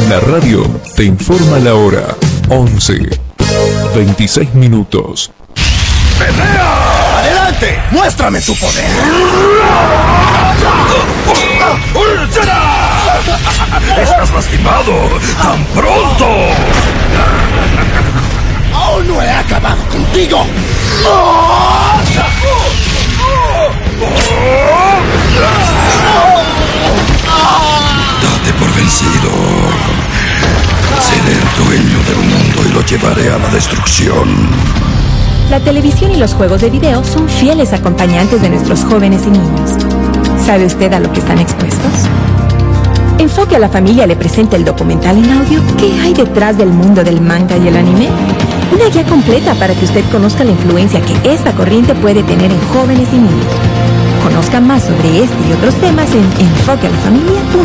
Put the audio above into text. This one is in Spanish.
La radio te informa la hora. 11:26. ¡Pelea! ¡Adelante! ¡Muéstrame tu poder! ¡Estás lastimado! ¡Tan pronto! ¡Aún no he acabado contigo! Date por vencido. Seré el dueño del mundo y lo llevaré a la destrucción. La televisión y los juegos de video son fieles acompañantes de nuestros jóvenes y niños. ¿Sabe usted a lo que están expuestos? Enfoque a la Familia le presenta el documental en audio ¿Qué hay detrás del mundo del manga y el anime? Una guía completa para que usted conozca la influencia que esta corriente puede tener en jóvenes y niños. Conozca más sobre este y otros temas en enfoquealafamilia.com.